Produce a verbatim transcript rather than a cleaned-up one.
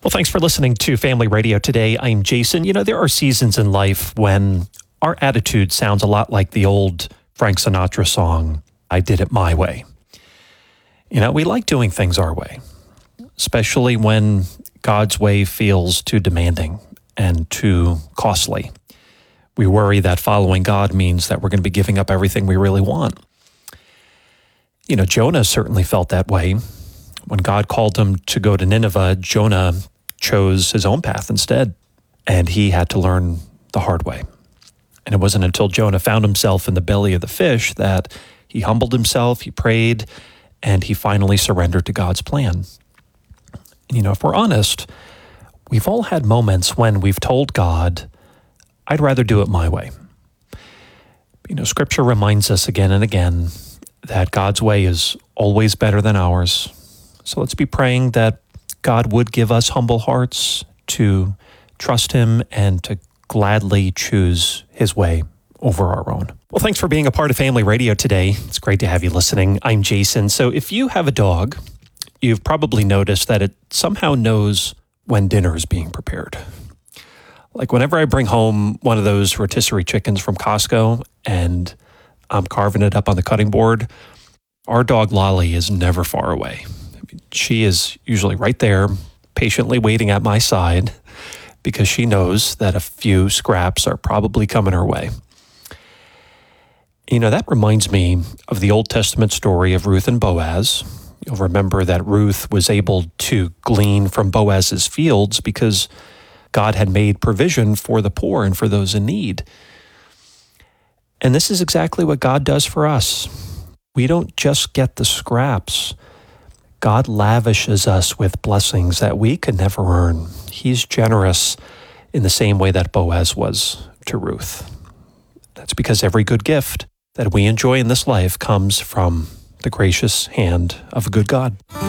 Well, thanks for listening to Family Radio today. I'm Jason. You know, there are seasons in life when our attitude sounds a lot like the old Frank Sinatra song, I Did It My Way. You know, we like doing things our way, especially when God's way feels too demanding and too costly. We worry that following God means that we're going to be giving up everything we really want. You know, Jonah certainly felt that way. When God called him to go to Nineveh, Jonah chose his own path instead, and he had to learn the hard way. And it wasn't until Jonah found himself in the belly of the fish that he humbled himself, he prayed, and he finally surrendered to God's plan. You know, if we're honest, we've all had moments when we've told God, I'd rather do it my way. You know, Scripture reminds us again and again that God's way is always better than ours. So let's be praying that God would give us humble hearts to trust Him and to gladly choose His way over our own. Well, thanks for being a part of Family Radio today. It's great to have you listening. I'm Jason. So if you have a dog, you've probably noticed that it somehow knows when dinner is being prepared. Like whenever I bring home one of those rotisserie chickens from Costco and I'm carving it up on the cutting board, our dog Lolly is never far away. She is usually right there, patiently waiting at my side because she knows that a few scraps are probably coming her way. You know, that reminds me of the Old Testament story of Ruth and Boaz. You'll remember that Ruth was able to glean from Boaz's fields because God had made provision for the poor and for those in need. And this is exactly what God does for us. We don't just get the scraps. God lavishes us with blessings that we could never earn. He's generous in the same way that Boaz was to Ruth. That's because every good gift that we enjoy in this life comes from the gracious hand of a good God.